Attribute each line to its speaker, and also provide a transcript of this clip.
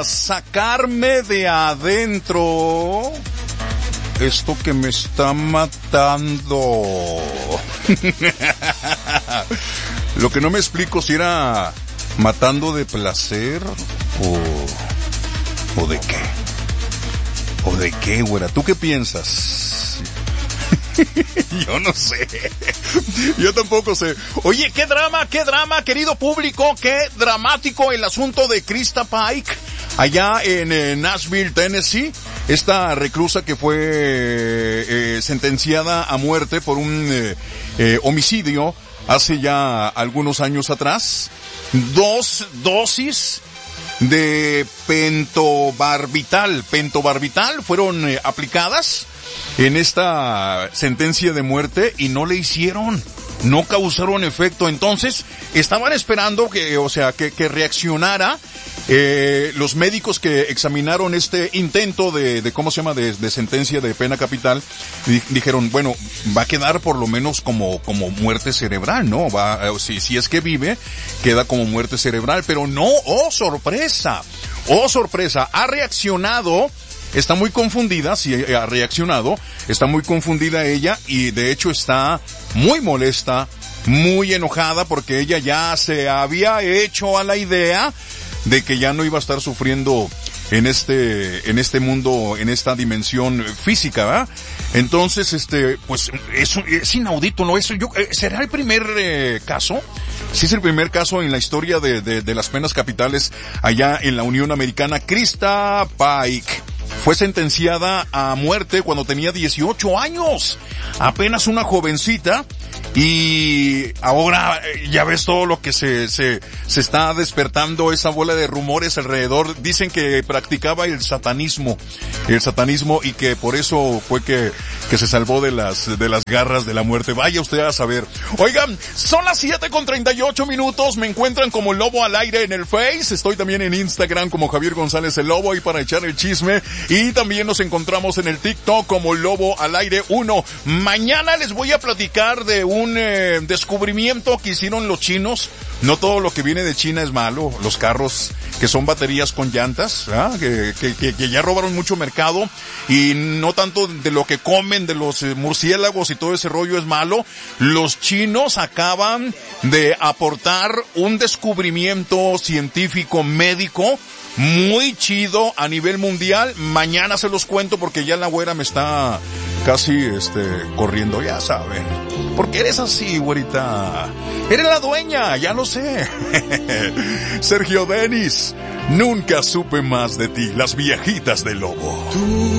Speaker 1: sacarme de adentro esto que me está matando. Lo que no me explico si era matando de placer o de qué. ¿O de qué, güera? ¿Tú qué piensas? Yo no sé. Yo tampoco sé. Oye, qué drama, querido público, qué dramático el asunto de Krista Pike allá en Nashville, Tennessee. Esta reclusa que fue sentenciada a muerte por un homicidio hace ya algunos años atrás. 2 dosis de pentobarbital fueron aplicadas en esta sentencia de muerte y no le hicieron, no causaron efecto. Entonces estaban esperando que reaccionara. Los médicos que examinaron este intento de ¿cómo se llama? De sentencia de pena capital, dijeron, bueno, va a quedar por lo menos como muerte cerebral, ¿no? Si es que vive, queda como muerte cerebral, pero no, sorpresa, ha reaccionado. Está muy confundida, sí ha reaccionado, está muy confundida ella y de hecho está muy molesta, muy enojada porque ella ya se había hecho a la idea de que ya no iba a estar sufriendo en este mundo, en esta dimensión física, ¿verdad? Entonces, pues es inaudito, ¿no? ¿Será el primer caso? Sí, es el primer caso en la historia de las penas capitales allá en la Unión Americana. Krista Pike fue sentenciada a muerte cuando tenía 18 años. Apenas una jovencita. Y ahora ya ves todo lo que se está despertando, esa bola de rumores alrededor. Dicen que practicaba el satanismo y que por eso fue que se salvó de las garras de la muerte. Vaya usted a saber. Oigan, son las 7:38. Me encuentran como Lobo al Aire en el Face. Estoy también en Instagram como Javier González el Lobo y para echar el chisme. Y también nos encontramos en el TikTok como Lobo al Aire 1. Mañana les voy a platicar de un descubrimiento que hicieron los chinos. No todo lo que viene de China es malo. Los carros que son baterías con llantas, que ya robaron mucho mercado, y no tanto de lo que comen, de los murciélagos y todo ese rollo es malo. Los chinos acaban de aportar un descubrimiento científico médico muy chido a nivel mundial. Mañana se los cuento porque ya la güera me está casi corriendo, ya saben. Porque eres así, güerita. Eres la dueña, ya lo sé. Sergio Denis, nunca supe más de ti, las viejitas del Lobo.